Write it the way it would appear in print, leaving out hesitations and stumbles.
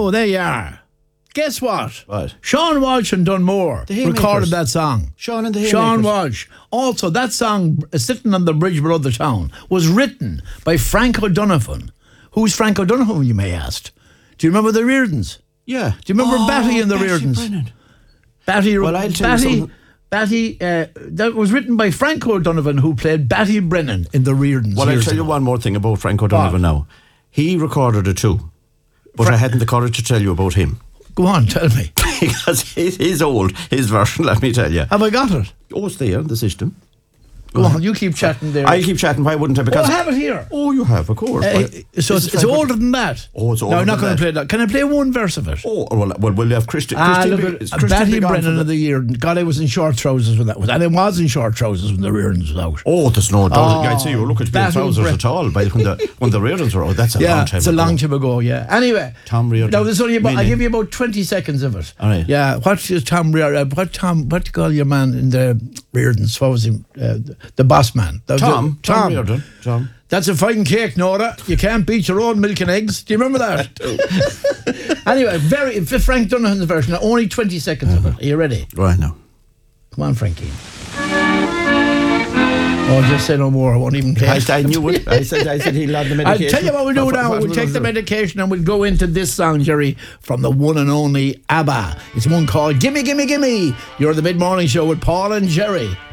Oh, there you are. Guess what? What? Sean Walsh and Dunmore Haymakers. recorded that song. Sean and the Haymakers. Sean Walsh. Also, that song, Sitting on the Bridge Below the Town, was written by Frank O'Donovan. Who's Frank O'Donovan, you may ask? Do you remember the Reardons? Yeah. Do you remember Batty and the Batty Reardons? Brennan. Batty, Well, I'll tell you something. Batty, that was written by Frank O'Donovan, who played Batty Brennan in the Reardons. Well, I'll years tell you ago. one more thing about Frank O'Donovan now. He recorded it too, but I hadn't the courage to tell you about him. Go on, tell me. Because he's old, his version, let me tell you. Have I got it? Oh, it's there in the system. Go on, you keep chatting there. I'll keep chatting, why wouldn't I? Oh, Because I have it here. Oh, you have, of course. So it's older than that. Oh, it's older No, I'm not than going to that. play that. Can I play one verse of it? Oh, well, we'll have Christy. Look at Batty Brennan of the year. God, I was in short trousers when that was. And I was in short trousers when the Reardons was out. Oh, there's no doubt. Oh, I'd say you look at being Batty trousers at all by when the Reardons were out. That's a long time it's ago. a long time ago, yeah. Anyway. Tom Reardon. Now, there's only about, Really? I'll give you about 20 seconds of it. All right. Yeah, what's your Tom Reardon? What do you call your man in the Reardons? What was he? The boss man. Tom Reardon. Tom. That's a fine cake, Nora. You can't beat your own milk and eggs. Do you remember that? Anyway, Frank Donovan's version, only 20 seconds of it. Are you ready? Right now. Come on, Frankie. Oh, just say no more. I won't even play. I knew it. I said he'll have the medication. I'll tell you what we'll do now. We'll take the medication and we'll go into this song, Jerry, from the one and only ABBA. It's one called Gimme, Gimme, Gimme. You're the Mid-Morning Show with Paul and Jerry.